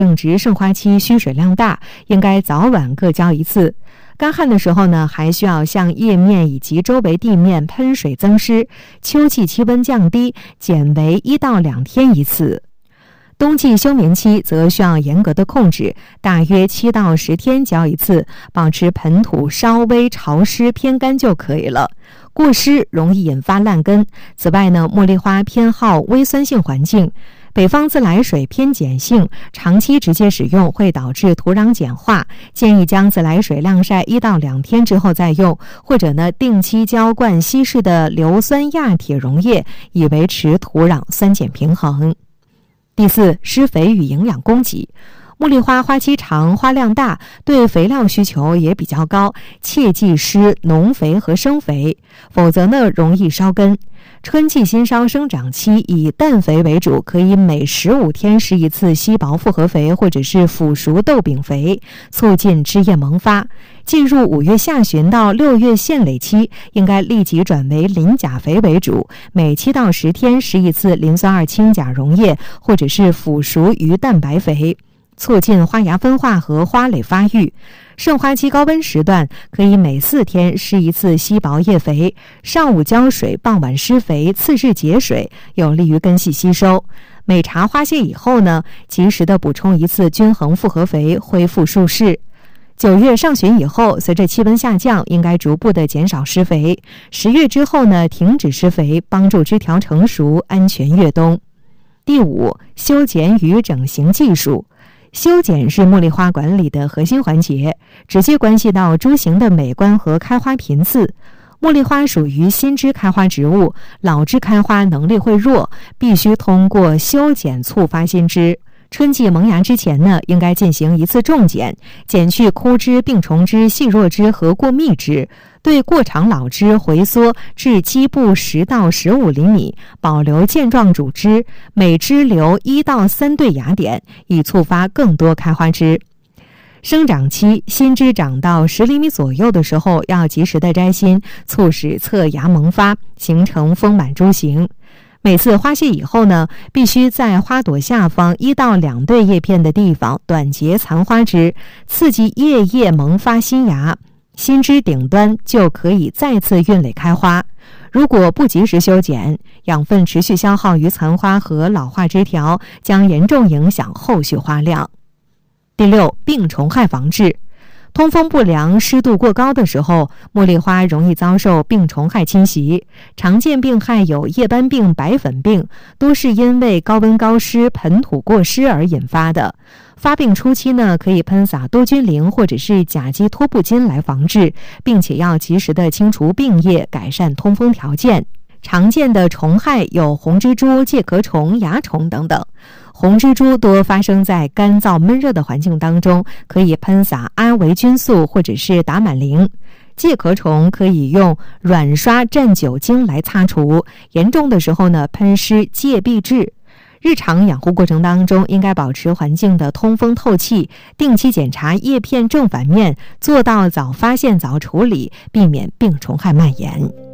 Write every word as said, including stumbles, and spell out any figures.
正值盛花期，需水量大，应该早晚各浇一次。干旱的时候呢，还需要向叶面以及周围地面喷水增湿。秋季气温降低，减为一到两天一次。冬季休眠期则需要严格的控制，大约七到十天浇一次，保持盆土稍微潮湿偏干就可以了。过湿容易引发烂根。此外呢，茉莉花偏好微酸性环境，北方自来水偏碱性，长期直接使用会导致土壤碱化，建议将自来水晾晒一到两天之后再用，或者呢定期浇灌稀释的硫酸亚铁溶液，以维持土壤酸碱平衡。第四，施肥与营养供给。茉莉花花期长，花量大，对肥料需求也比较高，切忌施农肥和生肥，否则呢容易烧根。春季新梢生长期以氮肥为主，可以每十五天施一次稀薄复合肥或者是腐熟豆饼肥，促进枝叶萌发。进入五月下旬到六月线蕾期，应该立即转为磷钾肥为主，每七到十天施一次磷酸二氢钾溶液或者是腐熟鱼蛋白肥，促进花芽分化和花蕾发育。盛花期高温时段，可以每四天施一次稀薄叶肥，上午浇水，傍晚施肥，次日节水，有利于根系吸收。每茬花谢以后呢，及时的补充一次均衡复合肥，恢复树势。九月上旬以后，随着气温下降，应该逐步的减少施肥。十月之后呢，停止施肥，帮助枝条成熟，安全越冬。第五，修剪与整形技术。修剪是茉莉花管理的核心环节，直接关系到株型的美观和开花频次。茉莉花属于新枝开花植物，老枝开花能力会弱，必须通过修剪促发新枝。春季萌芽之前呢，应该进行一次重剪，剪去枯枝、病虫枝、细弱枝和过密枝，对过长老枝回缩至基部十到十五厘米，保留健壮主枝，每枝留一到三对芽点，以促发更多开花枝。生长期，新枝长到十厘米左右的时候，要及时的摘心，促使侧芽萌发，形成丰满株形。每次花谢以后呢，必须在花朵下方一到两对叶片的地方短截残花枝，刺激叶叶萌发新芽，新枝顶端就可以再次孕蕾开花。如果不及时修剪，养分持续消耗于残花和老化枝条，将严重影响后续花量。第六，病虫害防治。通风不良、湿度过高的时候，茉莉花容易遭受病虫害侵袭。常见病害有叶斑病、白粉病，都是因为高温高湿、盆土过湿而引发的。发病初期呢，可以喷洒多菌灵或者是甲基托布巾来防治，并且要及时的清除病叶，改善通风条件。常见的虫害有红蜘蛛、介壳虫、蚜虫等等。红蜘蛛多发生在干燥闷热的环境当中，可以喷洒阿维菌素或者是达满灵。介壳虫可以用软刷蘸酒精来擦除，严重的时候呢，喷施介壁质。日常养护过程当中，应该保持环境的通风透气，定期检查叶片正反面，做到早发现早处理，避免病虫害蔓延。